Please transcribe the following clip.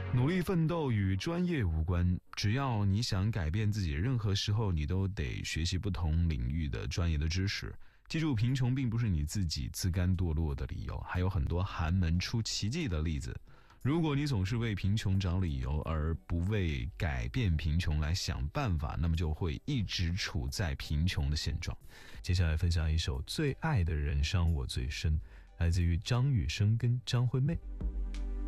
努力奋斗与专业无关，只要你想改变自己，任何时候你都得学习不同领域的专业的知识。记住，贫穷并不是你自己自甘堕落的理由，还有很多寒门出奇迹的例子。如果你总是为贫穷找理由，而不为改变贫穷来想办法，那么就会一直处在贫穷的现状。接下来分享一首《最爱的人伤我最深》，来自于张雨生跟张惠妹。